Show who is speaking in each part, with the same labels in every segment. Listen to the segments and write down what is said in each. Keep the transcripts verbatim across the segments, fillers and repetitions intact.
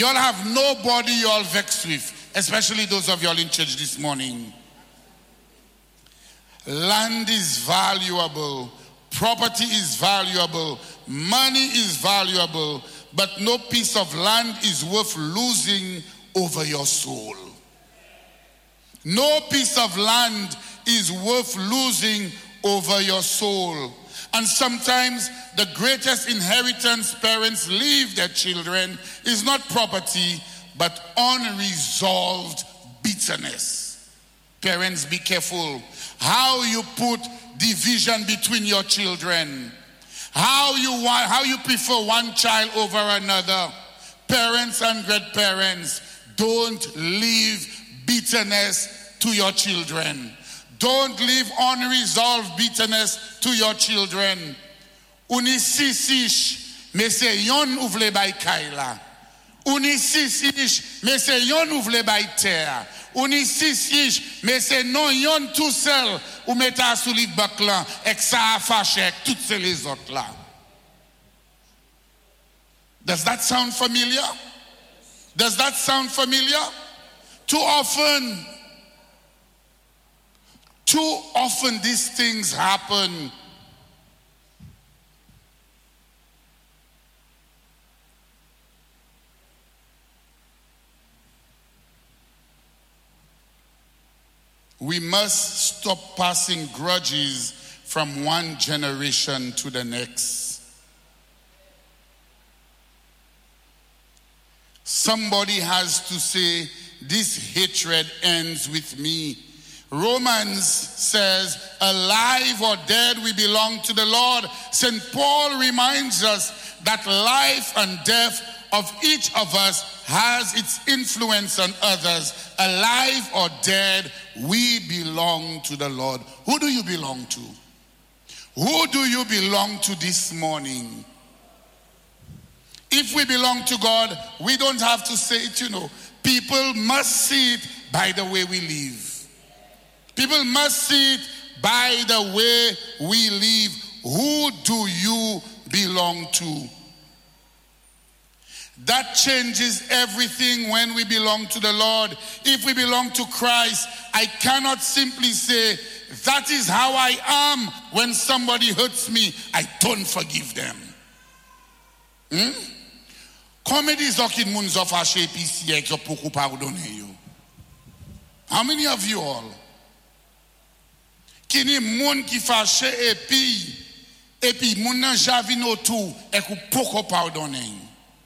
Speaker 1: Y'all have nobody y'all vexed with, especially those of y'all in church this morning. Land is valuable. Property is valuable. Money is valuable. But no piece of land is worth losing over your soul. No piece of land is worth losing over your soul. And sometimes the greatest inheritance parents leave their children is not property, but unresolved bitterness. Parents, be careful how you put division between your children. How you want, how you prefer one child over another. Parents and grandparents, don't leave bitterness to your children. Don't leave unresolved bitterness to your children. Uni sisish, me se yon ouvle bay kaila. Uni sisish, me se yon ouvle bay terre. Uni sisish, me se non yon tout seul ou meta sou lit baklan ek sa fache ek tout se les autres là. Does that sound familiar? Does that sound familiar? Too often, too often these things happen. We must stop passing grudges from one generation to the next. Somebody has to say, this hatred ends with me. Romans says, alive or dead, we belong to the Lord. Saint Paul reminds us that life and death of each of us has its influence on others. Alive or dead, we belong to the Lord. Who do you belong to? Who do you belong to this morning? If we belong to God, we don't have to say it, you know. People must see it by the way we live. People must see it by the way we live. Who do you belong to? That changes everything when we belong to the Lord. If we belong to Christ, I cannot simply say, that is how I am. When somebody hurts me, I don't forgive them. Hmm? How many of you all? Kini moun ki fache epi, epi moun nan javino tou, e ku poko pardonner.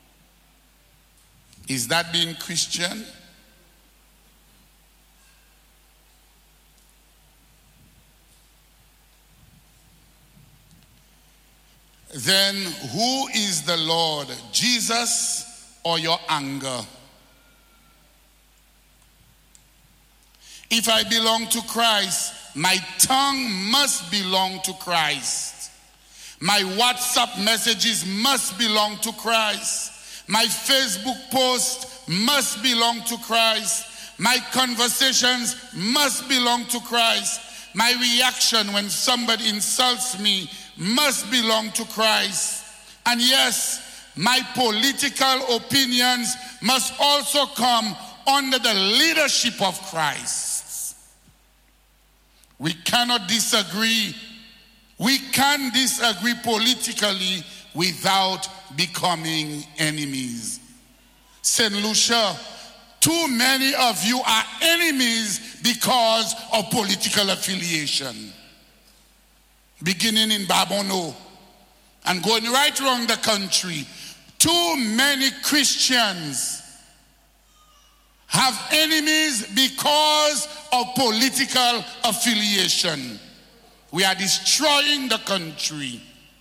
Speaker 1: Is that being Christian? Then who is the Lord? Jesus or your anger? If I belong to Christ, my tongue must belong to Christ. My WhatsApp messages must belong to Christ. My Facebook post must belong to Christ. My conversations must belong to Christ. My reaction when somebody insults me must belong to Christ. And yes, my political opinions must also come under the leadership of Christ. We cannot disagree. We can disagree politically without becoming enemies. Saint Lucia, too many of you are enemies because of political affiliation. Beginning in Babono and going right around the country, too many Christians have enemies because of political affiliation. We are destroying the country.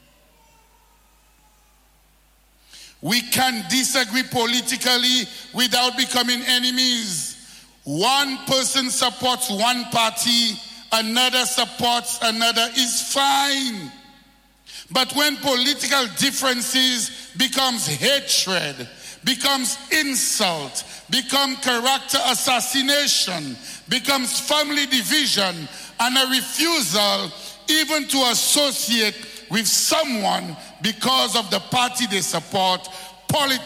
Speaker 1: We can disagree politically without becoming enemies. One person supports one party, another supports another, is fine. But when political differences becomes hatred, becomes insult, become character assassination, becomes family division, and a refusal even to associate with someone because of the party they support, politics